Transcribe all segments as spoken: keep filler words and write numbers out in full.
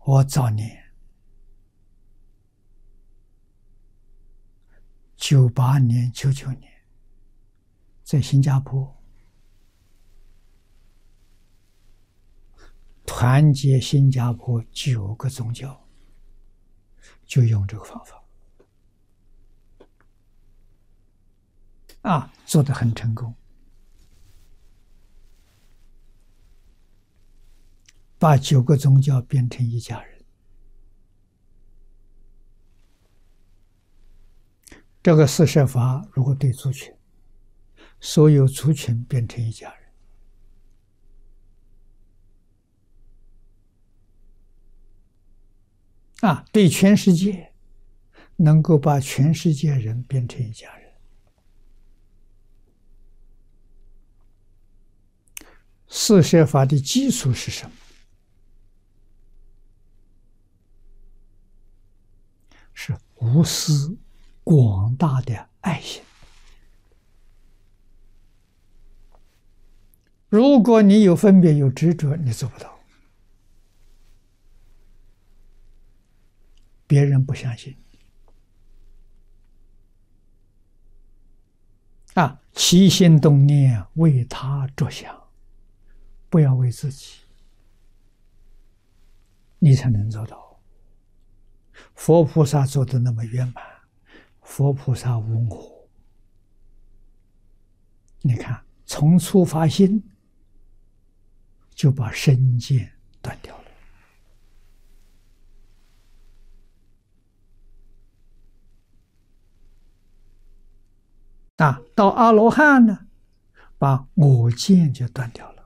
我早年九八年、九九年在新加坡团结新加坡九个宗教，就用这个方法啊，做得很成功，把九个宗教变成一家人。这个四摄法如果对族群，所有族群变成一家人。啊，对全世界，能够把全世界人变成一家人。四摄法的基础是什么？是无私广大的爱心。如果你有分别有执着，你做不到，别人不相信啊！起心动念为他着想，不要为自己，你才能做到。佛菩萨做的那么圆满，佛菩萨无我。你看，从初发心就把身见断掉了。啊，到阿罗汉呢，把我见就断掉了。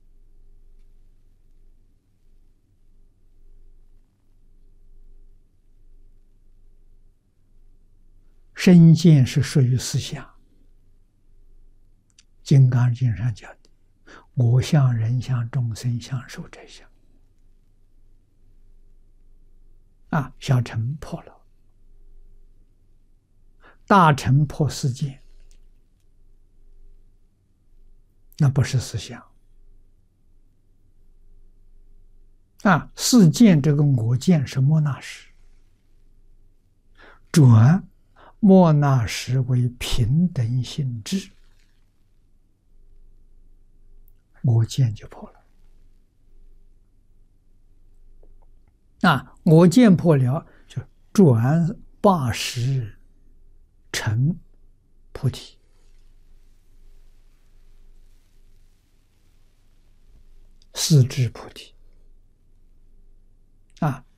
身见是属于思想，《金刚经》上讲的我相、人相、众生相、寿者相。啊，小乘破了，大乘破四见，那不是思想。啊，四见这个我见是末那识，转末那识为平等性质，我见就破了。啊，我见破了，就转八识成菩提。四智菩提。啊，